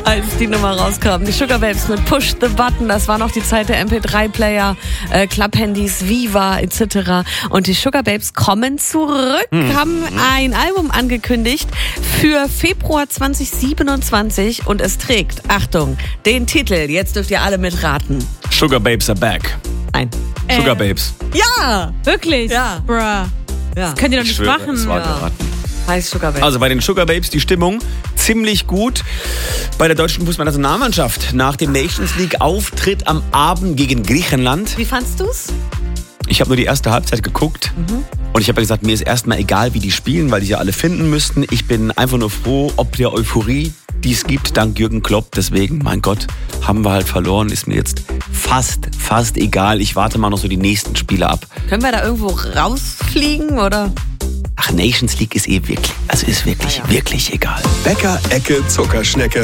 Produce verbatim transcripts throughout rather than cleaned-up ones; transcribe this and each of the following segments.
als die Nummer rauskam. Die Sugar Babes mit Push the Button, das war noch die Zeit der M P drei Player, äh, Club-Handys, Viva et cetera. Und die Sugar Babes kommen zurück, hm. haben ein Album angekündigt für Februar zwanzig siebenundzwanzig und es trägt, Achtung, den Titel, jetzt dürft ihr alle mitraten. Sugar Babes are back. Nein. Sugar äh, Babes. Ja! Wirklich? Ja. Bruh. Ja. Das könnt ihr doch nicht Ich schwöre, machen. es war Ja. geraten. Heißt Sugar Babes. Also bei den Sugar Babes die Stimmung ziemlich gut. Bei der deutschen Fußballnationalmannschaft nach dem Nations League Auftritt am Abend gegen Griechenland. Wie fandst du's? Ich habe nur die erste Halbzeit geguckt mhm. und ich habe ja gesagt, mir ist erstmal egal, wie die spielen, weil die ja alle finden müssten. Ich bin einfach nur froh, ob der Euphorie, die es gibt, dank Jürgen Klopp. Deswegen, mein Gott, haben wir halt verloren. Ist mir jetzt fast, fast egal. Ich warte mal noch so die nächsten Spiele ab. Können wir da irgendwo rausfliegen, oder? Ach, Nations League ist eh wirklich, also ist wirklich, ah, ja. wirklich egal. Bäcker Ecke Zuckerschnecke.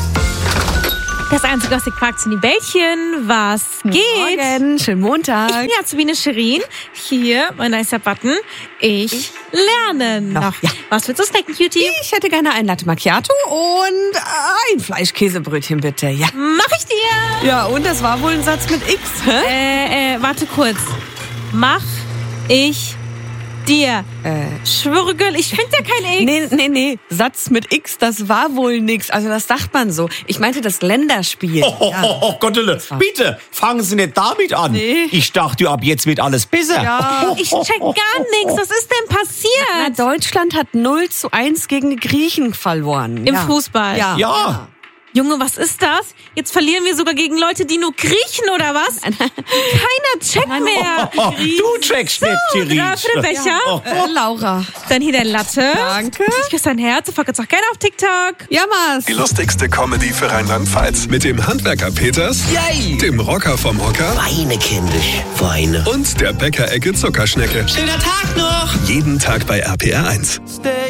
Das einzige, was ihr fragt, sind die Bällchen. Was geht? Morgen, schönen Montag. Ich bin Azubine Shirin. Hier, mein nicer Button. Ich lerne noch. Ja. Was willst du snacken, Cutie? Ich hätte gerne ein Latte Macchiato und ein Fleischkäsebrötchen, bitte. Ja. Mach ich dir. Ja, und das war wohl ein Satz mit X, hä? Äh, äh, warte kurz. Mach ich dir. Äh. Schwöre, Girl, ich finde ja kein X. Nee, nee, nee. Satz mit X, das war wohl nix. Also das sagt man so. Ich meinte das Länderspiel. Oh, oh, oh, oh Gottele, bitte, fangen Sie nicht damit an. Nee. Ich dachte, ab jetzt wird alles besser. Ja. Ich check gar nichts. Was ist denn Na, passiert? Deutschland hat null zu eins gegen die Griechen verloren. Im ja. Fußball? Ja. Ja. Junge, was ist das? Jetzt verlieren wir sogar gegen Leute, die nur kriechen, oder was? Keiner checkt mehr. Oh, du checkst nicht, Thierry. Da für den Becher. Oh. Äh, Laura. Dann hier der Latte. Danke. Ich küsse dein Herz. Folgt uns auch gerne auf TikTok. Jammers. Die lustigste Comedy für Rheinland-Pfalz. Mit dem Handwerker Peters, Yay! dem Rocker vom Hocker Weine, kindisch, Weine. und der Bäcker Ecke Zuckerschnecke. Schöner Tag noch! Jeden Tag bei R P R eins.